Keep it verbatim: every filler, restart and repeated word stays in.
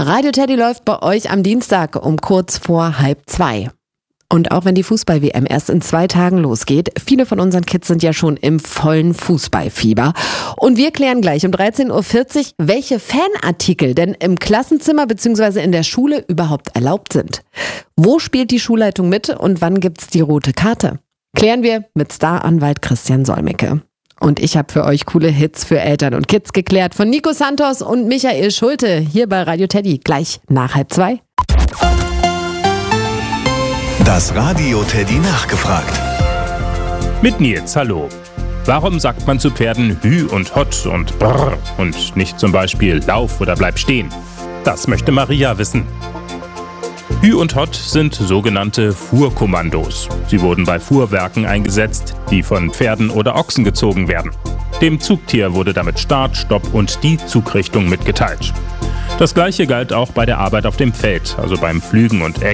Radio Teddy läuft bei euch am Dienstag um kurz vor halb zwei. Und auch wenn die Fußball-W M erst in zwei Tagen losgeht, viele von unseren Kids sind ja schon im vollen Fußballfieber. Und wir klären gleich um dreizehn Uhr vierzig, welche Fanartikel denn im Klassenzimmer bzw. in der Schule überhaupt erlaubt sind. Wo spielt die Schulleitung mit und wann gibt's die rote Karte? Klären wir mit Staranwalt Christian Solmecke. Und ich habe für euch coole Hits für Eltern und Kids geklärt von Nico Santos und Michael Schulte hier bei Radio Teddy. Gleich nach halb zwei. Das Radio Teddy nachgefragt. Mit Nils, hallo. Warum sagt man zu Pferden Hü und Hott und Brrr und nicht zum Beispiel Lauf oder Bleib stehen? Das möchte Maria wissen. Hü und Hott sind sogenannte Fuhrkommandos. Sie wurden bei Fuhrwerken eingesetzt, die von Pferden oder Ochsen gezogen werden. Dem Zugtier wurde damit Start, Stopp und die Zugrichtung mitgeteilt. Das Gleiche galt auch bei der Arbeit auf dem Feld, also beim Pflügen und